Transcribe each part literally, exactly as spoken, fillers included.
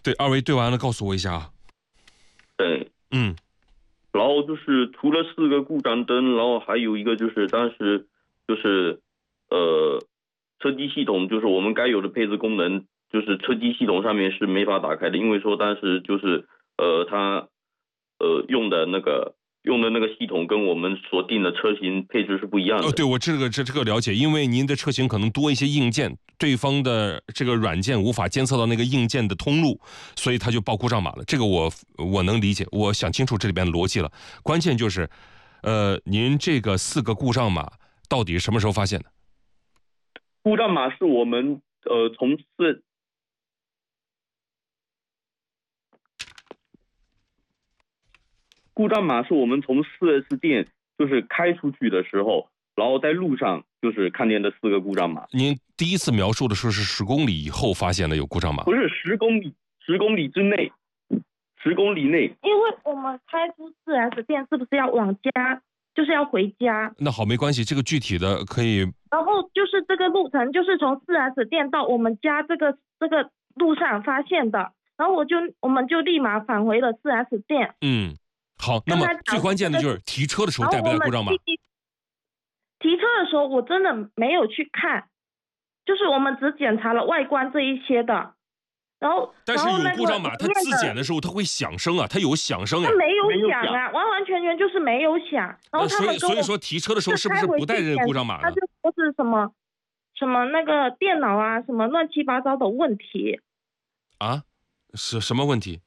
对，二位对完了告诉我一下啊。 对， 嗯， 然后就是除了四个故障灯，然后还有一个就是当时就是呃车机系统，就是我们该有的配置功能，就是车机系统上面是没法打开的，因为说当时就是呃它呃用的那个用的那个系统跟我们所定的车型配置是不一样的。 哦，对，我这个这这个了解，因为您的车型可能多一些硬件，对方的这个软件无法监测到那个硬件的通路，所以他就报故障码了。这个我我能理解，我想清楚这里边的逻辑了。关键就是，呃，您这个四个故障码到底什么时候发现的？ 故障码是我们呃从四故障码是我们从四 S 店就是开出去的时候，然后在路上就是看见的四个故障码。 您第一次描述的时候是十公里以后发现的有故障码？ 不是十公里，十公里之内，十公里内。 因为我们开出四 S 店是不是要往家，就是要回家？ 那好，没关系，这个具体的可以。 然后就是这个路程，就是从四 S 店到我们家这个这个路上发现的，然后我就我们就立马返回了四 S 店。 嗯，好，那么最关键的就是提车的时候带不带故障码？ 提车的时候我真的没有去看，就是我们只检查了外观这一些的，然后但是有故障码，它自检的时候它会响声啊，它有响声哎。 它没有响啊，完完全全就是没有响。然后他们所以所以说提车的时候是不是不带这个故障码呢？ 他就说是什么什么那个电脑啊，什么乱七八糟的问题。 啊？是什么问题？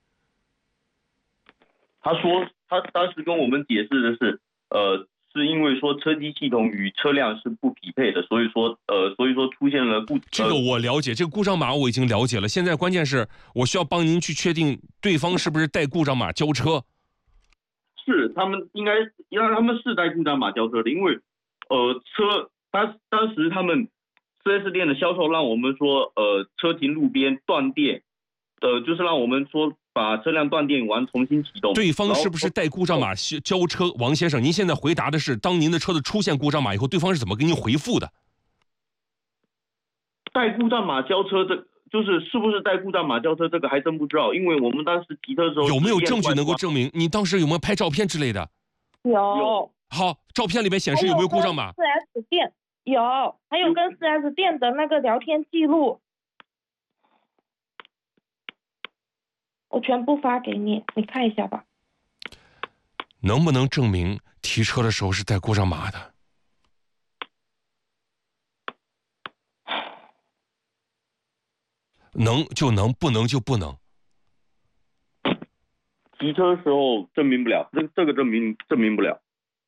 他说他当时跟我们解释的是，呃。是因为说车机系统与车辆是不匹配的，所以说呃，所以说出现了故、呃、 这个我了解，这个故障码我已经了解了。现在关键是我需要帮您去确定对方是不是带故障码交车。 是，他们应该让他们是带故障码交车的，因为呃车当当时他们 四 S 店的销售让我们说呃车停路边断电，呃就是让我们说。把车辆断电完重新启动。 对方是不是带故障码交车？王先生，您现在回答的是，当您的车子出现故障码以后，对方是怎么给您回复的？ 带故障码交车，这就是是不是带故障码交车，这个还真不知道，因为我们当时提车的时候有没有证据能够证明？你当时有没有拍照片之类的？ 有。 好，照片里面显示有没有故障码？ 四 S 店有，还有跟四 S 店的那个聊天记录。我全部发给你，你看一下吧。 能不能证明提车的时候是带故障码的？能就能，不能就不能。 提车的时候证明不了，这这个证明证明不了。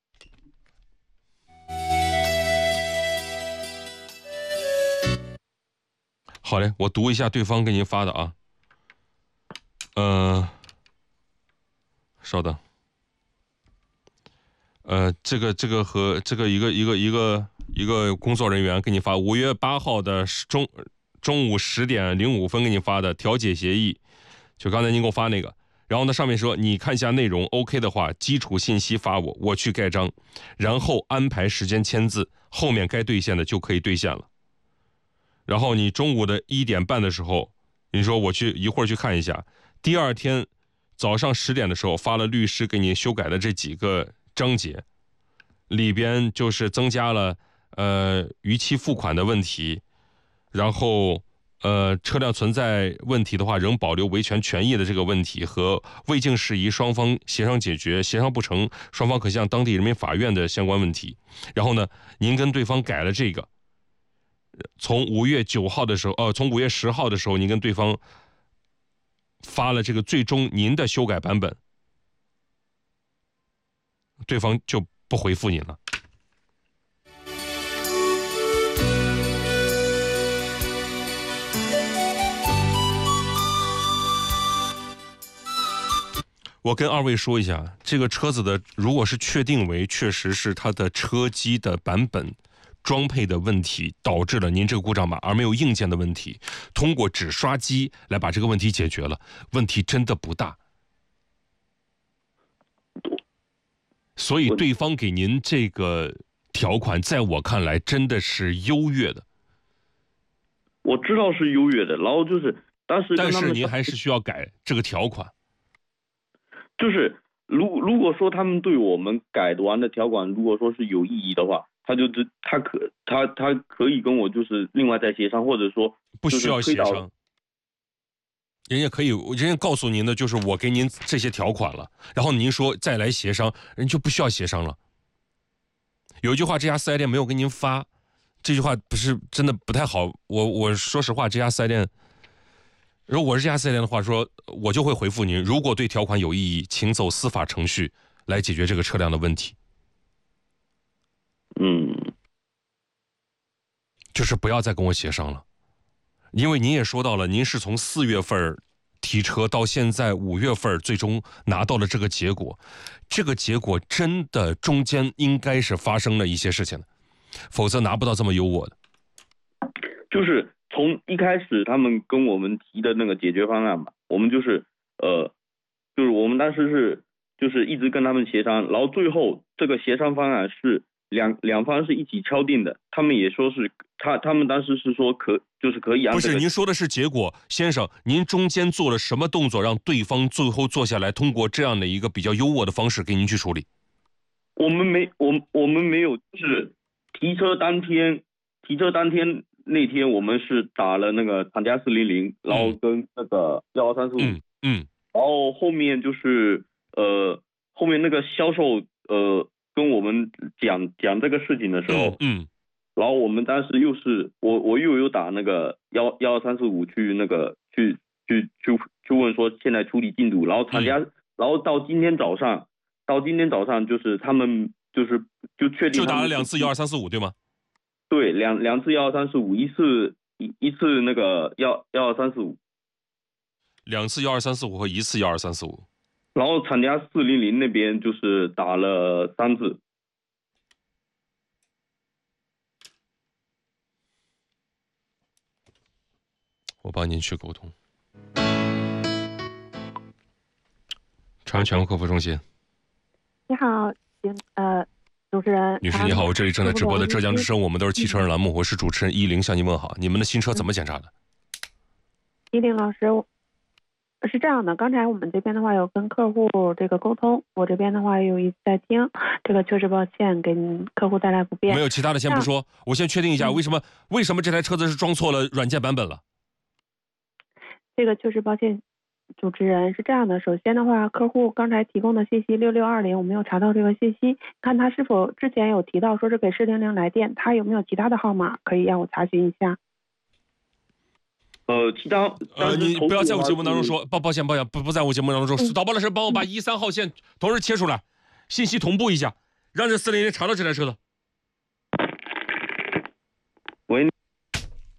好嘞，我读一下对方给您发的啊。呃，稍等。呃，这个这个和这个一个一个一个一个工作人员给你发，五月八号的中中午十点零五分给你发的调解协议，就刚才您给我发那个。然后呢，上面说你看一下内容 ，OK 的话，基础信息发我，我去盖章，然后安排时间签字，后面该兑现的就可以兑现了。然后你中午的一点半的时候，你说我去一会儿去看一下。第二天早上十点的时候发了律师给你修改的这几个章节，里边就是增加了呃逾期付款的问题，然后呃车辆存在问题的话仍保留维权权益的这个问题和未经事宜双方协商解决，协商不成双方可向当地人民法院的相关问题。然后呢，您跟对方改了这个，从五月九号的时候，呃，从五月十号的时候，您跟对方发了这个最终您的修改版本，对方就不回复你了。我跟二位说一下，这个车子的如果是确定为确实是它的车机的版本装配的问题导致了您这个故障码，而没有硬件的问题，通过纸刷机来把这个问题解决了，问题真的不大。所以对方给您这个条款在我看来真的是优越的。 我知道是优越的，然后就是当时跟他们但是您还是需要改这个条款。 就是如如果说他们对我们改完的条款，如果说是有异议的话，他就只他可他他可以跟我就是另外再协商，或者说不需要协商。人家可以，人家告诉您的就是我给您这些条款了，然后您说再来协商，人就不需要协商了。有一句话，这家四 S 店没有给您发，这句话不是真的不太好。我我说实话，这家四 S 店，如果我是这家四 S 店的话，说我就会回复您，如果对条款有异议，请走司法程序来解决这个车辆的问题。 嗯， 就是不要再跟我协商了。因为您也说到了，您是从四月份提车到现在五月份最终拿到了这个结果，这个结果真的中间应该是发生了一些事情的，否则拿不到这么优渥的。 就是从一开始他们跟我们提的那个解决方案嘛，我们就是呃，就是我们当时是就是一直跟他们协商，然后最后这个协商方案是两两方是一起敲定的，他们也说是他他们当时是说可就是可以按、这个、 不是，您说的是结果，先生，您中间做了什么动作让对方最后坐下来，通过这样的一个比较优渥的方式给您去处理？ 我们没我我们没有，就是提车当天提车当天那天我们是打了那个厂家四零零，然后跟那个幺二三四五， 嗯嗯， 然后后面就是呃后面那个销售呃跟我们讲讲这个事情的时候， 嗯。嗯然后我们当时又是我我又有打那个幺幺二三四五去那个去去去去问说现在处理进度，然后厂家、嗯、然后到今天早上到今天早上就是他们就是就确定就打了两次幺二三四五对吗？ 对，两两次幺二三四五，一次一一次那个幺幺二三四五， 两次幺二三四五和一次幺二三四五， 然后厂家四零零那边就是打了三次。 我帮您去沟通。长安全国客服中心， 你好，呃，主持人。 女士你好，我这里正在直播的浙江之声，我们都是汽车人栏目，我是主持人依林，向您问好。你们的新车怎么检查的？ 依林老师，是这样的，刚才我们这边的话有跟客户这个沟通，我这边的话有一直在听，这个确实抱歉，给客户带来不便。 没有其他的先不说，我先确定一下，为什么、嗯、为什么这台车子是装错了软件版本了？ 这个确实抱歉，主持人是这样的。首先的话，客户刚才提供的信息六六二零，我没有查到这个信息，看他是否之前有提到说是给四零零来电，他有没有其他的号码可以让我查询一下？ 呃，其他呃，你不要在我节目当中说，抱抱歉抱歉，不不在我节目当中说。导播老师帮我把一三号线同时切出来，信息同步一下，让这四零零查到这台车的。 喂。